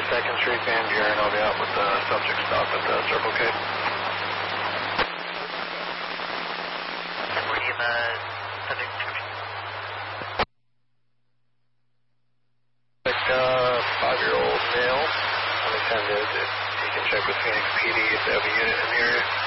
2nd Street, Van Buren. I'll be out with the subject stop at the Circle K. Where do you subject description? Like 5-year-old male, unattended. You can check with Phoenix PD if they have a unit in the area.